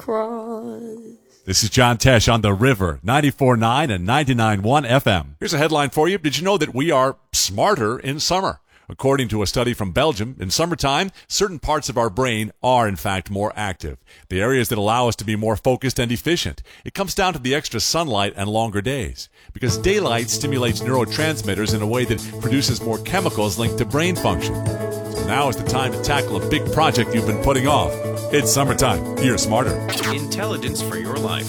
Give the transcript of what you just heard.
cross. This is John Tesh on The River, 94.9 and 99.1 FM. Here's a headline for you. Did you know that we are smarter in summer? According to a study from Belgium, in summertime, certain parts of our brain are, in fact, more active. The areas that allow us to be more focused and efficient. It comes down to the extra sunlight and longer days. Because daylight stimulates neurotransmitters in a way that produces more chemicals linked to brain function. So now is the time to tackle a big project you've been putting off. It's summertime. You're smarter. Intelligence for your life.